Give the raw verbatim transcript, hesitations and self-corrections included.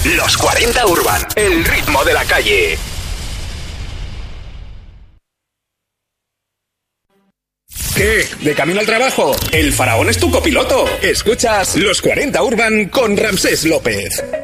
Los cuarenta Urban, el ritmo de la calle. ¿Qué? ¿De camino al trabajo? El faraón es tu copiloto. Escuchas Los cuarenta Urban con Ramsés López.